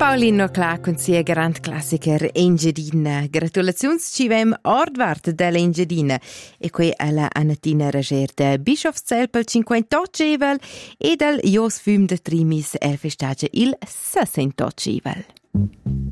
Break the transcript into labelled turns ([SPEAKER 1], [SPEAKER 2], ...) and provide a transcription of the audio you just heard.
[SPEAKER 1] Paulino Cla con sia grand classiker Engiadina. Gratulazions ci vem ordvart della Engiadina e qui alla Anatina Rager de Bischofszell pel 58 e del Jos Füm de Trimis el festage il 68.